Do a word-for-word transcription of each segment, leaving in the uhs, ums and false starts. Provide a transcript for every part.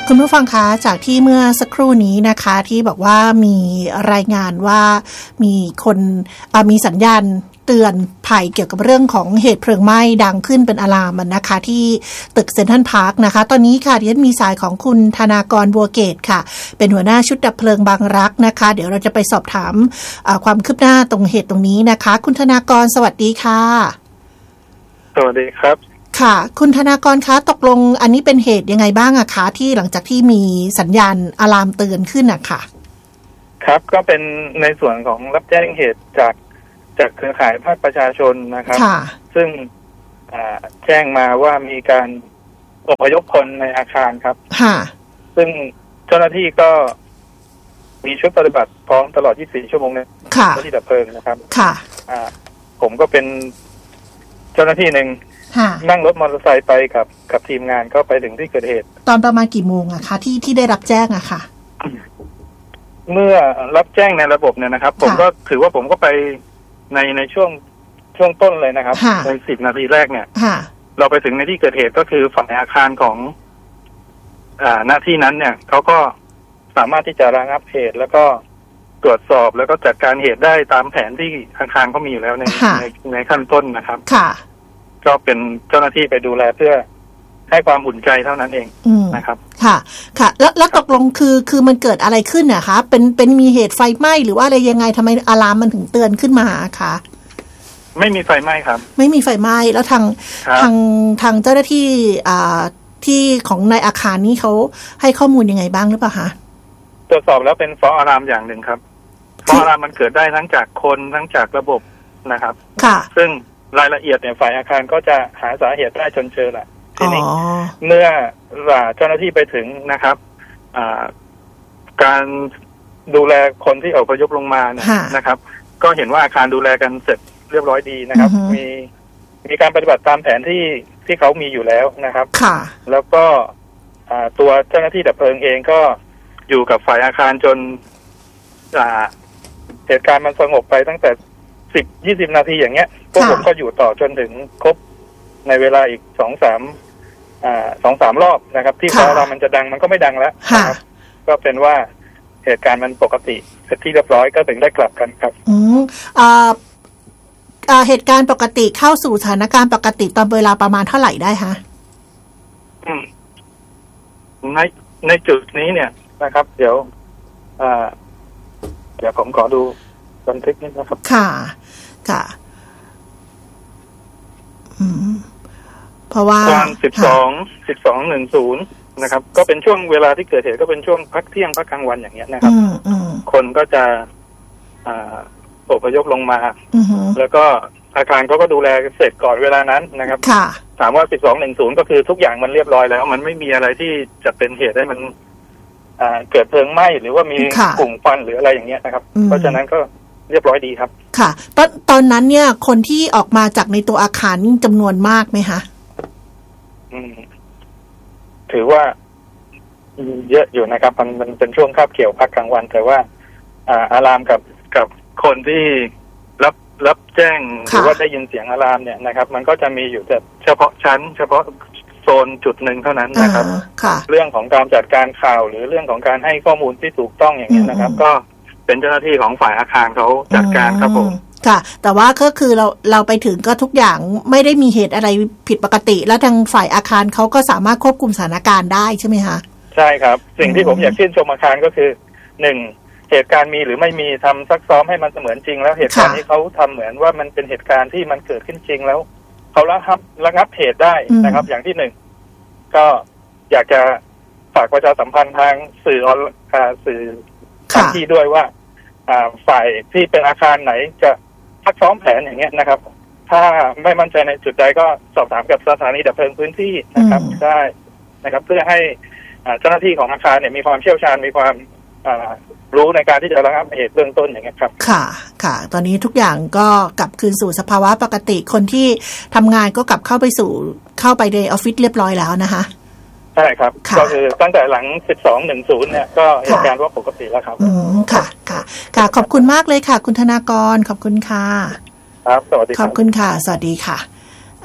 คุณผู้ฟังคะจากที่เมื่อสักครู่นี้นะคะที่บอกว่ามีรายงานว่ามีคนมีสัญญาณเตือนภัยเกี่ยวกับเรื่องของเหตุเพลิงไหม้ดังขึ้นเป็นอะลามนะคะที่ตึกเซ็นทรัลพาร์คนะคะตอนนี้ค่ะดิฉันมีสายของคุณธนากรบัวเกตค่ะเป็นหัวหน้าชุดดับเพลิงบางรักนะคะเดี๋ยวเราจะไปสอบถามความคืบหน้าตรงเหตุตรงนี้นะคะคุณธนากรสวัสดีค่ะสวัสดีครับค่ะคุณธนากรคะตกลงอันนี้เป็นเหตุยังไงบ้างอะคะที่หลังจากที่มีสัญญาณอะลามเตือนขึ้นอะค่ะครับก็เป็นในส่วนของรับแจ้งเหตุจากจากเครือข่ายภาคประชาชนนะครับซึ่งแจ้งมาว่ามีการอพยพคนในอาคารครับซึ่งเจ้าหน้าที่ก็มีชุดปฏิบัติพร้อมตลอดยี่สิบสี่ชั่วโมงในเจ้าหน้าที่ดับเพลิงนะครับผมก็เป็นเจ้าหน้าที่หนึ่งนั่งรถมอเตอร์ไซค์ไปกับกับทีมงานก็ไปถึงที่เกิดเหตุตอนประมาณกี่โมงอะคะที่ที่ได้รับแจ้งอะค่ะเมื่อรับแจ้งในระบบเนี่ยนะครับผมก็ถือว่าผมก็ไปในในช่วงช่วงต้นเลยนะครับในสิบนาทีแรกเนี่ยเราไปถึงในที่เกิดเหตุก็คือฝ่ายอาคารของอ่าหน้าที่นั้นเนี่ยเขาก็สามารถที่จะระงับเหตุแล้วก็ตรวจสอบแล้วก็จัดการเหตุได้ตามแผนที่อาคารเขามีอยู่แล้วในในในขั้นต้นนะครับก็เป็นเจ้าหน้าที่ไปดูแลเพื่อให้ความอุ่นใจเท่านั้นเองนะครับค่ะค่ะแล้วแล้วตกลงคือคือมันเกิดอะไรขึ้นนะคะเป็นเป็นมีเหตุไฟไหม้หรือว่าอะไรยังไงทำไมอะลามมันถึงเตือนขึ้นมาคะไม่มีไฟไหม้ครับไม่มีไฟไหม้แล้วทางทางทางเจ้าหน้าที่อ่าที่ของในอาคารนี้เขาให้ข้อมูลยังไงบ้างหรือเปล่าคะตรวจสอบแล้วเป็นฟอร์อะลามอย่างหนึ่งครับฟอร์อะลามมันเกิดได้ทั้งจากคนทั้งจากระบบนะครับค่ะซึ่งรายละเอียดเนี่ยฝ่ายอาคารก็จะหาสาเหตุได้จนเจอแหละทีนี้เมื่อเจ้าหน้าที่ไปถึงนะครับการดูแลคนที่อพยพลงมาเนี่ยนะครับก็เห็นว่าอาคารดูแลกันเสร็จเรียบร้อยดีนะครับมีมีการปฏิบัติตามแผนที่ที่เขามีอยู่แล้วนะครับแล้วก็ตัวเจ้าหน้าที่ดับเพลิงเองก็อยู่กับฝ่ายอาคารจนเหตุการณ์มันสงบไปตั้งแต่สิบยี่สิบนาทีอย่างเงี้ยพวกผมก็อยู่ต่อจนถึงครบในเวลาอีกสองสามอ่าสองสามรอบนะครับที่พอเรามันจะดังมันก็ไม่ดังแล้วนะครับก็เป็นว่าเหตุการณ์มันปกติเสร็จที่เรียบร้อยก็ถึงได้กลับกันครับอืมอ่าอ่าเหตุการณ์ปกติเข้าสู่สถานการณ์ปกติตอนเวลาประมาณเท่าไหร่ได้คะอืมในในจุดนี้เนี่ยนะครับเดี๋ยวอ่าเดี๋ยวผมขอดูบันทึกนิดนะครับค่ะค่ะอืมเพราะว่าตอนสิบสองสิบสองหนึ่งศูนย์นะครับก็เป็นช่วงเวลาที่เกิดเหตุก็เป็นช่วงพักเที่ยงพักกลางวันอย่างเงี้ยนะครับคนก็จะอ่าอพยพลงมาแล้วก็อาคารเขาก็ดูแลเสร็จก่อนเวลานั้นนะครับถามว่าสิบสองหนึ่งศูนย์ก็คือทุกอย่างมันเรียบร้อยแล้วมันไม่มีอะไรที่จะเป็นเหตุให้มันอ่าเกิดเพลิงไหม้หรือว่ามีกลุ่มควันหรืออะไรอย่างเงี้ยนะครับเพราะฉะนั้นก็เรียบร้อยดีครับค่ะตอนตอนนั้นเนี่ยคนที่ออกมาจากในตัวอาคารนี่จำนวนมากไหมคะอืมถือว่าเยอะอยู่นะครับมันมันเป็นช่วงคาบเกี่ยวพักกลางวันแต่ว่าอ่าอะลามกับกับคนที่รับรับแจ้งหรือว่าได้ยินเสียงอะลามเนี่ยนะครับมันก็จะมีอยู่แต่เฉพาะชั้นเฉพาะโซนจุดหนึ่งเท่านั้นนะครับเรื่องของการจัดการข่าวหรือเรื่องของการให้ข้อมูลที่ถูกต้องอย่างนี้นะครับก็เป็นเจ้าหน้าที่ของฝ่ายอาคารเขาจัดการครับผมค่ะแต่ว่าก็คือเราเราไปถึงก็ทุกอย่างไม่ได้มีเหตุอะไรผิดปกติแล้วทางฝ่ายอาคารเขาก็สามารถควบคุมสถานการณ์ได้ใช่ไหมคะใช่ครับสิ่งที่ผมอยากชื่นชมอาคารก็คือหนึ่งเหตุการณ์มีหรือไม่มีทำซักซ้อมให้มันเสมือนจริงแล้วเหตุการณ์นี้เขาทำเหมือนว่ามันเป็นเหตุการณ์ที่มันเกิดขึ้นจริงแล้วเขาระงับระงับเหตุได้นะครับอย่างที่หนึ่งก็อยากจะฝากประชาสัมพันธ์ทางสื่อออนสื่อทางที่ด้วยว่าฝ่ายที่เป็นอาคารไหนจะซักซ้อมแผนอย่างเงี้ยนะครับถ้าไม่มั่นใจในจุดใดก็สอบถามกับสถานีดับเพลิงพื้นที่นะครับได้นะครับเพื่อให้เจ้าหน้าที่ของอาคารเนี่ยมีความเชี่ยวชาญมีความรู้ในการที่จะระงับเหตุเบื้องต้นอย่างเงี้ยครับค่ะค่ะตอนนี้ทุกอย่างก็กลับคืนสู่สภาวะปกติคนที่ทำงานก็กลับเข้าไปสู่เข้าไปในออฟฟิศเรียบร้อยแล้วนะคะใช่ครับก็คือตั้งแต่หลังสิบสองหนึ่งศูนย์เนี่ยก็เหตุการณ์ว่าปกติแล้วครับอืมค่ะค่ะค่ะขอบคุณมากเลยค่ะคุณธนากรขอบคุณค่ะครับสวัสดีครับขอบคุณค่ะสวัสดีค่ะ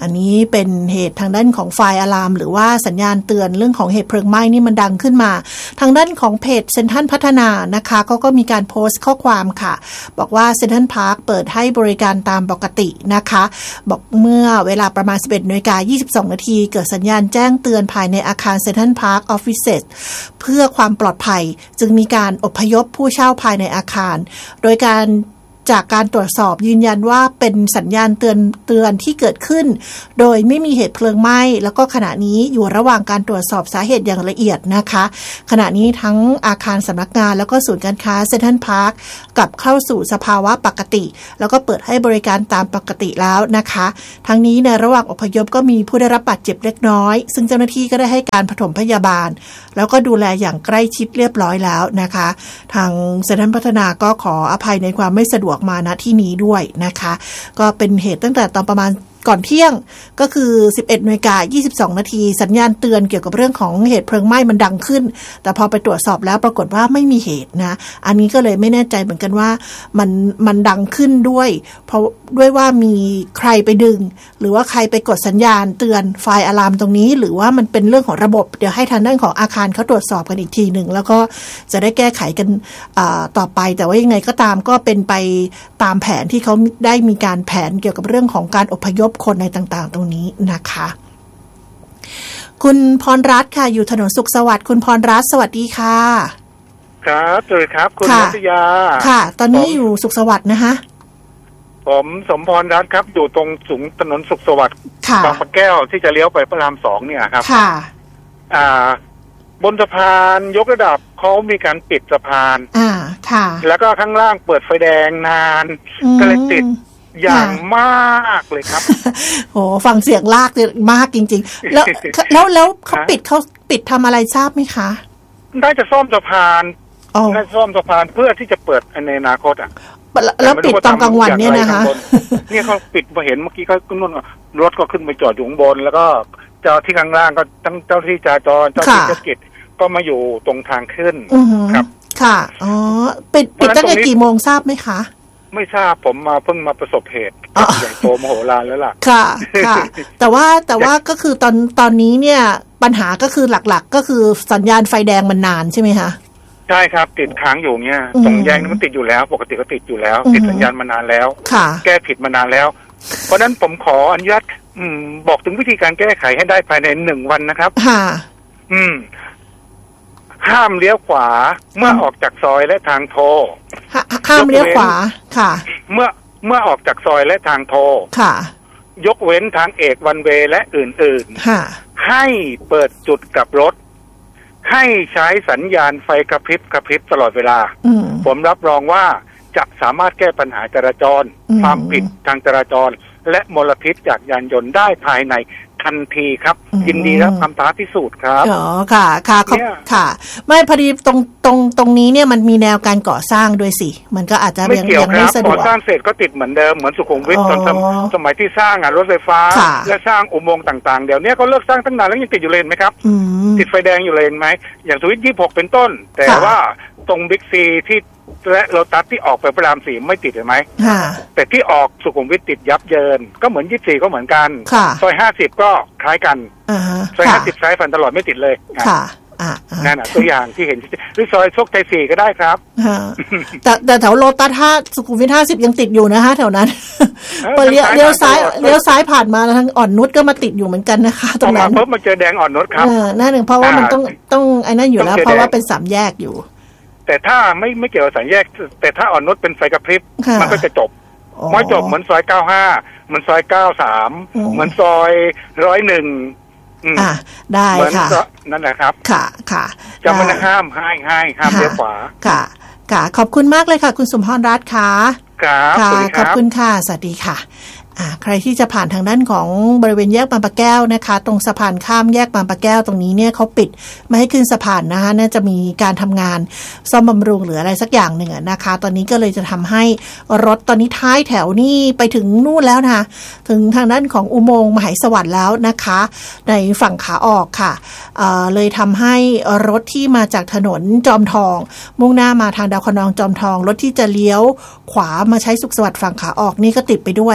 อันนี้เป็นเหตุทางด้านของไฟอะลามหรือว่าสัญญาณเตือนเรื่องของเหตุเพลิงไหม้นี่มันดังขึ้นมาทางด้านของเพจเซ็นทรัลพัฒนานะคะก็ก็มีการโพสต์ข้อความค่ะบอกว่าเซ็นทรัลพาร์คเปิดให้บริการตามปกตินะคะบอกเมื่อเวลาประมาณ สิบเอ็ดนาฬิกายี่สิบสองนาทีเกิดสัญญาณแจ้งเตือนภายในอาคารเซ็นทรัลพาร์คออฟฟิศเพื่อความปลอดภัยจึงมีการอพยพผู้เช่าภายในอาคารโดยการจากการตรวจสอบยืนยันว่าเป็นสัญญาณเตือนเตือนที่เกิดขึ้นโดยไม่มีเหตุเพลิงไหม้แล้วก็ขณะนี้อยู่ระหว่างการตรวจสอบสาเหตุอย่างละเอียดนะคะขณะนี้ทั้งอาคารสำนักงานแล้วก็ศูนย์การค้าเซ็นทรัลพาร์คกลับเข้าสู่สภาวะปกติแล้วก็เปิดให้บริการตามปกติแล้วนะคะทั้งนี้ในระหว่างอพยพก็มีผู้ได้รับบาดเจ็บเล็กน้อยซึ่งเจ้าหน้าที่ก็ได้ให้การปฐมพยาบาลแล้วก็ดูแลอย่างใกล้ชิดเรียบร้อยแล้วนะคะทางเซ็นทรัลพัฒนาก็ขออภัยในความไม่สะดวกมาณที่นี้ด้วยนะคะก็เป็นเหตุตั้งแต่ตอนประมาณก่อนเที่ยงก็คือ สิบเอ็ดนาฬิกายี่สิบสองนาทีสัญญาณเตือนเกี่ยวกับเรื่องของเหตุเพลิงไหม้มันดังขึ้นแต่พอไปตรวจสอบแล้วปรากฏว่าไม่มีเหตุนะอันนี้ก็เลยไม่แน่ใจเหมือนกันว่ามันมันดังขึ้นด้วยเพราะด้วยว่ามีใครไปดึงหรือว่าใครไปกดสัญญาณเตือนไฟอะลามตรงนี้หรือว่ามันเป็นเรื่องของระบบเดี๋ยวให้ทางด้านของอาคารเขาตรวจสอบกันอีกทีหนึ่งแล้วก็จะได้แก้ไขกันต่อไปแต่ว่ายังไงก็ตามก็เป็นไปตามแผนที่เขาได้มีการแผนเกี่ยวกับเรื่องของการอพยพคนในต่างๆตรงนี้นะคะคุณพรรัตน์ค่ะอยู่ถนนสุขสวัสดิ์คุณพรรัตน์สวัสดีค่ะครับสวัสดีครับคุณรัตยาค่ะตอนนี้อยู่สุขสวัสดิ์นะคะผมสมพรรัตน์ครับอยู่ตรงสูงถนนสุขสวัสดิ์บางปะแก้วที่จะเลี้ยวไปพระรามสองเนี่ยครับค่ะอ่าบนสะพานยกระดับเขามีการปิดสะพานอ่าค่ะแล้วก็ข้างล่างเปิดไฟแดงนานก็เลยติดอย่างมากเลยครับโหฟังเสียงลากเลยมากจริงๆแล้วแล้วแล้วเขาปิดเขาปิดทำอะไรทราบไหมคะได้จะซ่อมสะพานได้ซ่อมสะพานเพื่อที่จะเปิดในอนาคตอ่ะแล้วปิดตอนกลางวันเนี่ยนะคะเนี่ยเขาปิดมาเห็นเมื่อกี้เขาขึ้นรถก็ขึ้นไปจอดอยู่ข้างบนแล้วก็เจ้าที่ข้างล่างก็ทั้งเจ้าที่จราจรเจ้าที่เทศกิจก็มาอยู่ตรงทางขึ้นครับค่ะอ๋อปิดปิดตั้งแต่กี่โมงทราบไหมคะไม่ทราบผมมาเพิ่งมาประสบเหตุใหญ่โตมโหฬารแล้วล่ะค่ะค่ะแต่ว่าแต่ว่าก็คือตอนตอนนี้เนี่ยปัญหาก็คือหลักๆก็คือสัญญาณไฟแดงมันนานใช่ไหมคะใช่ครับติดค้างอยู่เนี่ยตรงแยกมันติดอยู่แล้วปกติก็ติดอยู่แล้วติดสัญญาณมานานแล้วแก้ผิดมานานแล้วเพราะนั้นผมขออนุญาตบอกถึงวิธีการแก้ไขให้ได้ภายในหนึ่งวันนะครับค่ะอืมห้ามเลี้ยวขวาเมื่อออกจากซอยและทางโทรห้ามเลี้ยวขวาค่ะเมื่อเมื่อออกจากซอยและทางโทรค่ะยกเว้นทางเอกวันเวย์และอื่นๆค่ะให้เปิดจุดกลับรถให้ใช้สัญญาณไฟกระพริบกระพริบตลอดเวลาผมรับรองว่าจะสามารถแก้ปัญหาจราจรความผิดทางจราจรและมลพิษจากยานยนต์ได้ภายในทันทีครับยินดีรับคำท้าพิสูจน์ครับอ๋อค่ะค่ะค่ะไม่พอดีตรงตรงตรงนี้เนี่ยมันมีแนวการก่อสร้างด้วยสิมันก็อาจจะยังยังไม่สะดวกก่อสร้างเสร็จก็ติดเหมือนเดิมเหมือนสุขุมวิทตอนสมัยที่สร้างอ่ะรถไฟฟ้าและสร้างอุโมงค์ต่างๆเดี๋ยวนี้ก็เลิกสร้างตั้งนานแล้วยังติดอยู่เลยไหมครับติดไฟแดงอยู่เลยไหมอย่างสวิตยี่สิบหกเป็นต้นแต่ว่าตรงบิ๊กซีที่และโลตัสที่ออกไปพระรามสี่ไม่ติดใช่ไหมแต่ที่ออกสุขุมวิทติดยับเยินก็เหมือนยี่สิบสี่ก็เหมือนกันซอยห้าสิบก็คล้ายกันซอยห้าสิบใช้ฟันตลอดไม่ติดเลยนั่นน่ะตัวอย่างที่เห็นหรือซอยโชคชัยสี่ก็ได้ครับแต่แต่แถวโลตัสห้าสุขุมวิทห้าสิบยังติดอยู่นะฮะแถวนั้นพอเลี้ยวเลี้ยวซ้ายเลี้ยวซ้ายผ่านมาทางอ่อนนุชก็มาติดอยู่เหมือนกันนะคะตรงนั้นพอมาเจอแดงอ่อนนุชครับนั่นหนึ่งเพราะว่ามันต้องต้องไอ้นั่นอยู่แล้วเพราะว่าเป็นสามแยกอยู่แต่ถ้าไม่ไม่เกี่ยวกับสามแยกแต่ถ้าอ่อนนุชเป็นไฟกระพริบมันก็จะจบไม่จบเหมือนซอยเก้าห้าเหมือนซอยเก้าสามเหมือนซอยร้อยหนึ่งอ่าได้ค่ะนั่นแหละครับค่ะค่ะจะมันห้ามให้ให้ห้ามเลี้ยวขวาค่ะค่ะขอบคุณมากเลยค่ะคุณสมพรรัตน์ค่ะครับค่ะขอบคุณค่ะสวัสดีค่ะอ่าใครที่จะผ่านทางด้านของบริเวณแยกบางปะแก้วนะคะตรงสะพานข้ามแยกบางปะแก้วตรงนี้เนี่ยเขาปิดไม่ให้ขึ้นสะพานนะคะน่าจะมีการทำงานซ่อมบำรุงหรืออะไรสักอย่างหนึ่งนะคะตอนนี้ก็เลยจะทำให้รถตอนนี้ท้ายแถวนี่ไปถึงนู่นแล้วนะถึงทางด้านของอุโมงค์มหาสวัสดิ์แล้วนะคะในฝั่งขาออกค่ะเอ่อเลยทำให้รถที่มาจากถนนจอมทองมุ่งหน้ามาทางดาวคะนองจอมทองรถที่จะเลี้ยวขวามาใช้สุขสวัสดิ์ฝั่งขาออกนี่ก็ติดไปด้วยนะคะ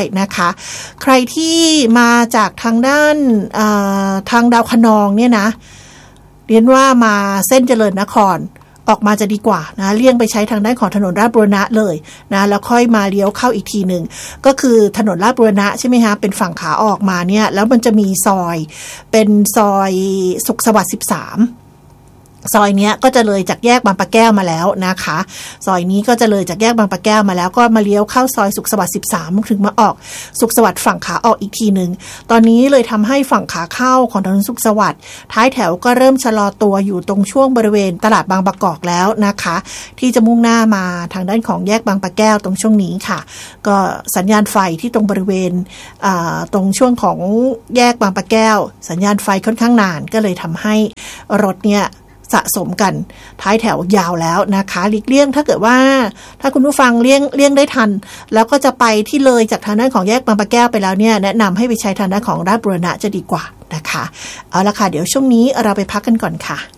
นะคะใครที่มาจากทางด้านทางดาวคะนองเนี่ยนะเรียนว่ามาเส้นเจริญนครออกมาจะดีกว่านะเลี่ยงไปใช้ทางด้านของถนนราชบุรณะเลยนะแล้วค่อยมาเลี้ยวเข้าอีกทีหนึ่งก็คือถนนราชบุรณะใช่ไหมคะเป็นฝั่งขาออกมาเนี่ยแล้วมันจะมีซอยเป็นซอยสุขสวัสดิ์สิบสามซอยนี้ก็จะเลยจากแยกบางปะแก้วมาแล้วนะคะซอยนี้ก็จะเลยจากแยกบางปะแก้วมาแล้วก็มาเลี้ยวเข้าซอยสุขสวัสดิ์สิบสามถึงมาออกสุขสวัสดิ์ฝั่งขาออกอีกทีนึงตอนนี้เลยทำให้ฝั่งขาเข้าของถนนสุขสวัสดิ์ท้ายแถวก็เริ่มชะลอตัวอยู่ตรงช่วงบริเวณตลาดบางประกอบแล้วนะคะที่จะมุ่งหน้ามาทางด้านของแยกบางปะแก้วตรงช่วงนี้ค่ะก็สัญญาณไฟที่ตรงบริเวณตรงช่วงของแยกบางปะแก้วสัญญาณไฟค่อนข้างนานก็เลยทำให้รถเนี่ยสะสมกันท้ายแถวยาวแล้วนะคะหลีกเลี่ยงถ้าเกิดว่าถ้าคุณผู้ฟังเลี่ยงเลี่ยงได้ทันแล้วก็จะไปที่เลยจากทางด้านของแยกบางปะแก้วไปแล้วเนี่ยแนะนำให้ไปใช้ทางด้านของราชบุรณะจะดีกว่านะคะเอาละค่ะเดี๋ยวช่วงนี้เราไปพักกันก่อนค่ะ